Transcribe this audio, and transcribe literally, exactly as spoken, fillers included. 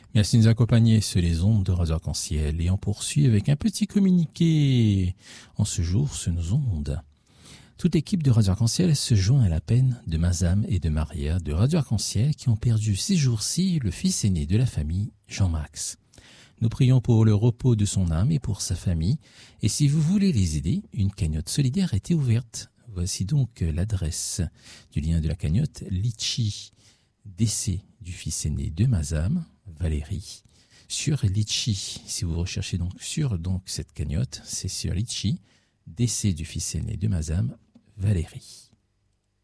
Merci de nous accompagner sur les ondes de Radio Arc-en-Ciel et on poursuit avec un petit communiqué en ce jour sur nos ondes. Toute l'équipe de Radio Arc-en-Ciel se joint à la peine de Mazam et de Maria de Radio Arc-en-Ciel qui ont perdu ces jours-ci le fils aîné de la famille, Jean-Max. Nous prions pour le repos de son âme et pour sa famille. Et si vous voulez les aider, une cagnotte solidaire a été ouverte. Voici donc l'adresse du lien de la cagnotte Litchi, décès du fils aîné de Mazam, Valérie. Sur Litchi, si vous recherchez donc sur donc cette cagnotte, c'est sur Litchi, décès du fils aîné de Mazam, Valérie.